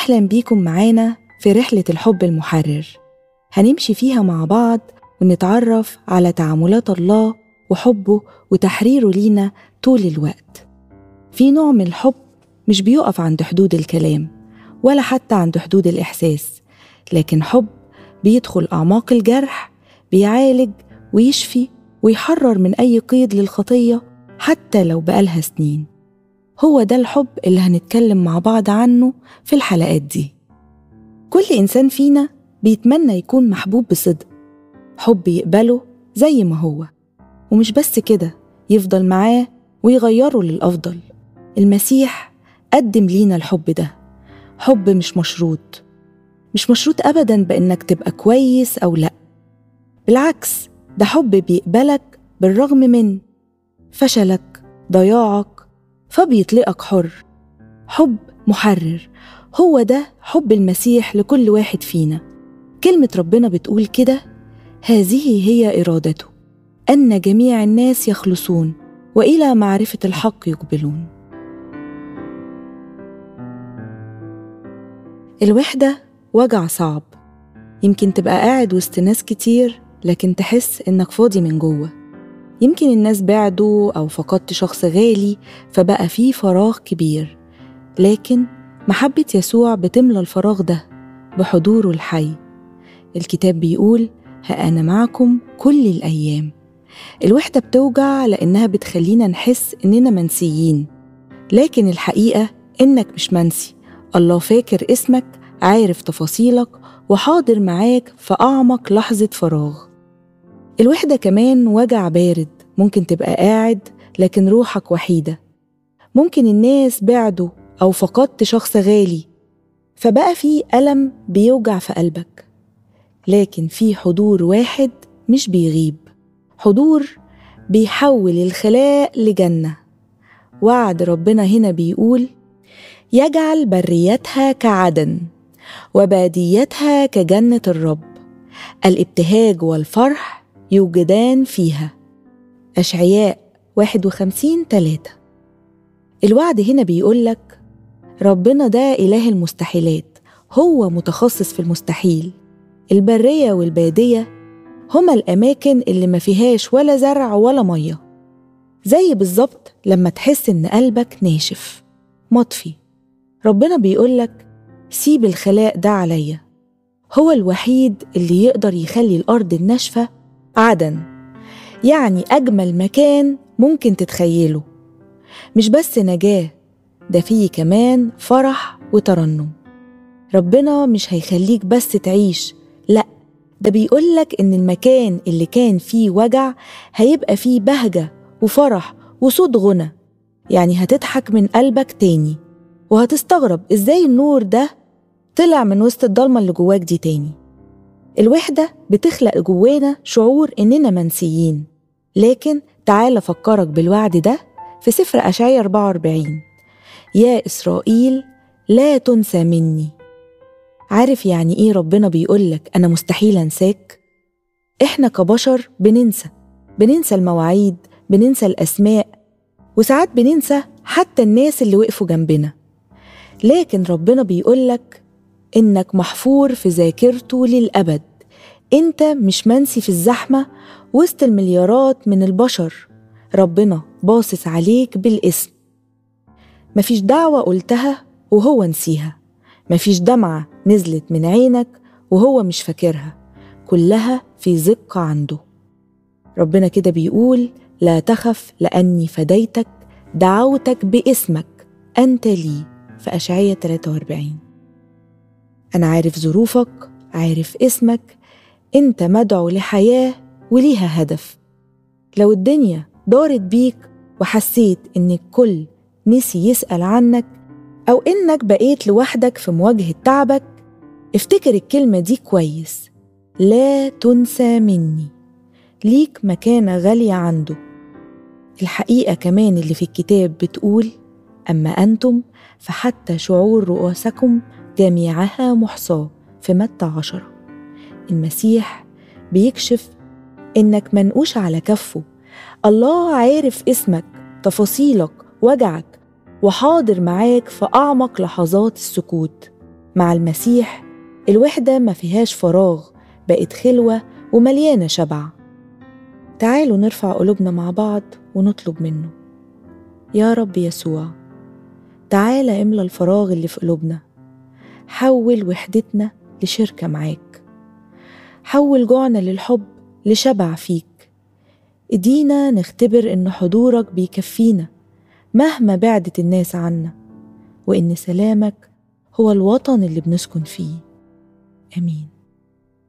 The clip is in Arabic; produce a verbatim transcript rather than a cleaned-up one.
أهلا بيكم معانا في رحلة الحب المحرر. هنمشي فيها مع بعض ونتعرف على تعاملات الله وحبه وتحريره لينا طول الوقت. في نوع من الحب مش بيقف عند حدود الكلام ولا حتى عند حدود الإحساس، لكن حب بيدخل أعماق الجرح، بيعالج ويشفي ويحرر من أي قيد للخطية حتى لو بقالها سنين. هو ده الحب اللي هنتكلم مع بعض عنه في الحلقات دي. كل إنسان فينا بيتمنى يكون محبوب بصدق، حب يقبله زي ما هو، ومش بس كده، يفضل معاه ويغيره للأفضل. المسيح قدم لينا الحب ده، حب مش مشروط، مش مشروط أبداً بإنك تبقى كويس أو لأ. بالعكس، ده حب بيقبلك بالرغم من فشلك، ضياعك، فبيطلقك حر. حب محرر، هو ده حب المسيح لكل واحد فينا. كلمة ربنا بتقول كده: هذه هي إرادته، أن جميع الناس يخلصون وإلى معرفة الحق يقبلون. الوحدة وجع صعب، يمكن تبقى قاعد وسط ناس كتير لكن تحس إنك فاضي من جوه. يمكن الناس بعدوا أو فقدت شخص غالي فبقى فيه فراغ كبير، لكن محبة يسوع بتملى الفراغ ده بحضوره الحي. الكتاب بيقول: ها أنا معكم كل الأيام. الوحدة بتوجع لأنها بتخلينا نحس إننا منسيين، لكن الحقيقة إنك مش منسي. الله فاكر اسمك، عارف تفاصيلك، وحاضر معاك في أعمق لحظة فراغ. الوحدة كمان وجع بارد، ممكن تبقى قاعد لكن روحك وحيدة. ممكن الناس بعدوا أو فقدت شخص غالي فبقى في ألم بيوجع في قلبك، لكن في حضور واحد مش بيغيب، حضور بيحول الخلاء لجنة. وعد ربنا هنا بيقول: يجعل بريتها كعدن وباديتها كجنة الرب، الابتهاج والفرح يوجدان فيها. أشعياء واحد وخمسين ثلاثة. الوعد هنا بيقولك ربنا ده إله المستحيلات، هو متخصص في المستحيل. البرية والبادية هما الأماكن اللي ما فيهاش ولا زرع ولا مية، زي بالظبط لما تحس إن قلبك ناشف مطفي. ربنا بيقولك سيب الخلاء ده عليا، هو الوحيد اللي يقدر يخلي الأرض الناشفة عدن، يعني أجمل مكان ممكن تتخيله. مش بس نجاة، ده فيه كمان فرح وترنم. ربنا مش هيخليك بس تعيش، لأ، ده بيقولك إن المكان اللي كان فيه وجع هيبقى فيه بهجة وفرح وصوت غنى، يعني هتضحك من قلبك تاني، وهتستغرب إزاي النور ده طلع من وسط الضلمة اللي جواك دي تاني. الوحدة بتخلق جوانا شعور إننا منسيين، لكن تعال أفكرك بالوعد ده في سفر أشعياء أربعة وأربعين: يا إسرائيل لا تنسى مني. عارف يعني إيه ربنا بيقولك أنا مستحيل أنساك؟ إحنا كبشر بننسى، بننسى المواعيد، بننسى الأسماء، وساعات بننسى حتى الناس اللي وقفوا جنبنا، لكن ربنا بيقولك إنك محفور في ذاكرته للأبد. إنت مش منسي في الزحمة وسط المليارات من البشر، ربنا باصص عليك بالاسم. مفيش دعوة قلتها وهو نسيها، مفيش دمعة نزلت من عينك وهو مش فاكرها، كلها في زق عنده. ربنا كده بيقول: لا تخف لأني فديتك، دعوتك باسمك، أنت لي، في أشعياء ثلاثة وأربعين. أنا عارف ظروفك، عارف اسمك، أنت مدعو لحياة وليها هدف. لو الدنيا دارت بيك وحسيت إن الكل نسي يسأل عنك، أو إنك بقيت لوحدك في مواجهة تعبك، افتكر الكلمة دي كويس: لا تنسى مني. ليك مكانة غالية عنده. الحقيقة كمان اللي في الكتاب بتقول: أما أنتم فحتى شعور رؤوسكم جميعها محصاة، في متى عشرة. المسيح بيكشف إنك منقوش على كفه. الله عارف اسمك، تفاصيلك، وجعك، وحاضر معاك في أعمق لحظات السكوت. مع المسيح الوحدة ما فيهاش فراغ، بقت خلوة ومليانة شبع. تعالوا نرفع قلوبنا مع بعض ونطلب منه: يا رب يسوع، تعالى املى الفراغ اللي في قلوبنا، حول وحدتنا لشركة معاك، حول جوعنا للحب لشبع فيك. ادينا نختبر إن حضورك بيكفينا مهما بعدت الناس عنا، وإن سلامك هو الوطن اللي بنسكن فيه. آمين.